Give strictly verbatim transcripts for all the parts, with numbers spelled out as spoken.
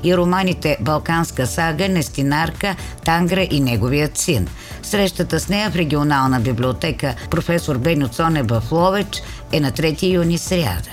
и романите «Балканска сага», «Нестинарка», «Тангра» и неговият син. Срещата с нея в регионална библиотека професор Беньо Цонева в Ловеч е на трети юни, сряда.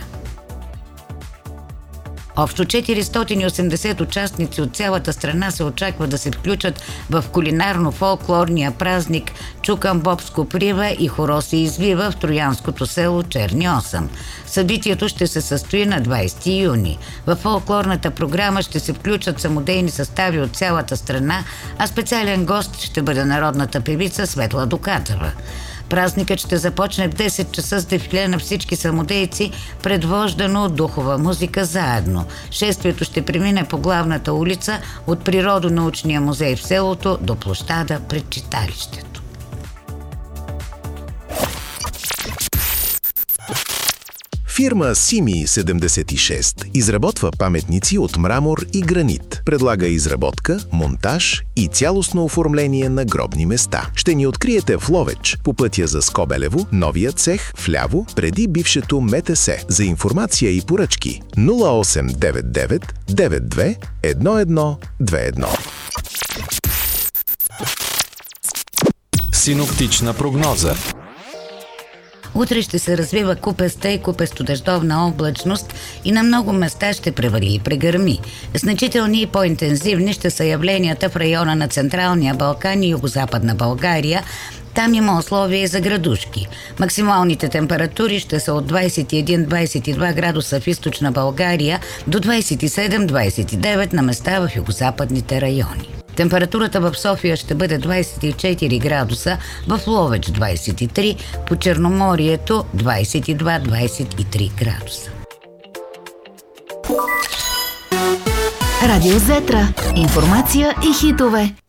Общо четиристотин и осемдесет участници от цялата страна се очаква да се включат в кулинарно-фолклорния празник Чукан Бобско прива и хоро се извива в троянското село Черни осъм. Събитието ще се състои на двайсети юни. В фолклорната програма ще се включат самодейни състави от цялата страна, а специален гост ще бъде народната певица Светла Дукатова. Празникът ще започне в десет часа с дефиле на всички самодейци, предвождано от духова музика заедно. Шествието ще премине по главната улица от Природонаучния музей в селото до площада пред читалището. Фирма Сими седемдесет и шест изработва паметници от мрамор и гранит. Предлага изработка, монтаж и цялостно оформление на гробни места. Ще ни откриете в Ловеч по пътя за Скобелево, новия цех вляво, преди бившето МТС. За информация и поръчки нула осем девет девет девет две едно едно две едно. Синоптична прогноза. Утре ще се развива купеста и купесто-дъждовна облачност и на много места ще превали и прегърми. Значителни и по-интензивни ще са явленията в района на Централния Балкан и Югозападна България. Там има условия за градушки. Максималните температури ще са от двайсет и един до двайсет и два градуса в източна България до двайсет и седем до двайсет и девет на места в югозападните райони. Температурата в София ще бъде двайсет и четири градуса, в Ловеч двайсет и три, по Черноморието двайсет и два до двайсет и три градуса. Радио Зетра. Информация и хитове.